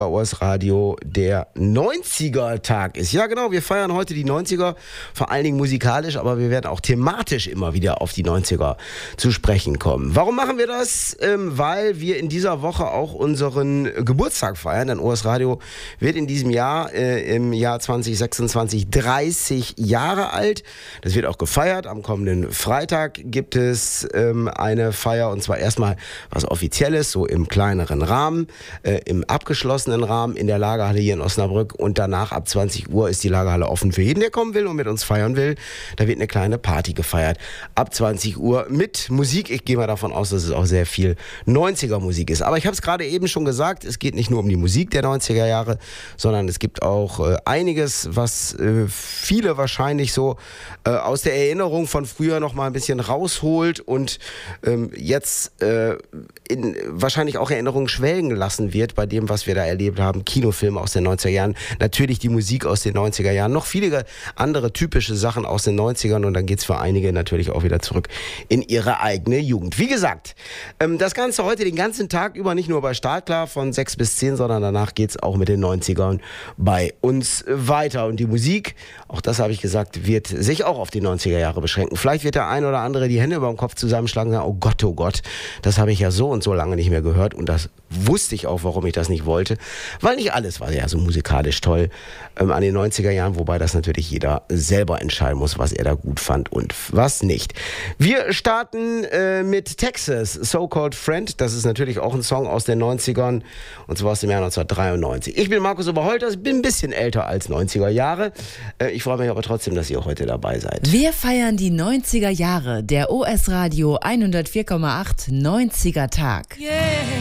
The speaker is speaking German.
bei OS Radio der 90er-Tag ist. Ja genau, wir feiern heute die 90er, vor allen Dingen musikalisch, aber wir werden auch thematisch immer wieder auf die 90er zu sprechen kommen. Warum machen wir das? Weil wir in dieser Woche auch unseren Geburtstag feiern, denn OS Radio wird in diesem Jahr, im Jahr 2026, 30 Jahre alt. Das wird auch gefeiert. Am kommenden Freitag gibt es eine Feier, und zwar erstmal was Offizielles, so im kleineren Rahmen, im abgeschlossenen Rahmen in der Lagerhalle hier in Osnabrück, und danach ab 20 Uhr ist die Lagerhalle offen für jeden, der kommen will und mit uns feiern will. Da wird eine kleine Party gefeiert. Ab 20 Uhr mit Musik. Ich gehe mal davon aus, dass es auch sehr viel 90er Musik ist. Aber ich habe es gerade eben schon gesagt, es geht nicht nur um die Musik der 90er Jahre, sondern es gibt auch einiges, was viele wahrscheinlich so aus der Erinnerung von früher noch mal ein bisschen rausholt und jetzt in wahrscheinlich auch Erinnerungen schwelgen lassen wird bei dem, was wir da erlebt haben. Kinofilme aus den 90er Jahren, natürlich die Musik aus den 90er Jahren, noch viele andere typische Sachen aus den 90ern, und dann geht's für einige natürlich auch wieder zurück in ihre eigene Jugend. Wie gesagt, das Ganze heute den ganzen Tag über, nicht nur bei Startklar von 6 bis 10, sondern danach geht's auch mit den 90ern bei uns weiter. Und die Musik, auch das habe ich gesagt, wird sich auch auf die 90er Jahre beschränken. Vielleicht wird der ein oder andere die Hände über dem Kopf zusammenschlagen und sagen, oh Gott, das habe ich ja so und so lange nicht mehr gehört, und das wusste ich auch, warum ich das nicht wollte, weil nicht alles war ja so musikalisch toll an den 90er Jahren, wobei das natürlich jeder selber entscheiden muss, was er da gut fand und was nicht. Wir starten mit Texas, So-Called Friend. Das ist natürlich auch ein Song aus den 90ern, und zwar aus dem Jahr 1993. Ich bin Markus Oberholter, ich bin ein bisschen älter als 90er Jahre. Ich freue mich aber trotzdem, dass ihr heute dabei seid. Wir feiern die 90er Jahre, der OS Radio 104,8 90er Tag. Yeah.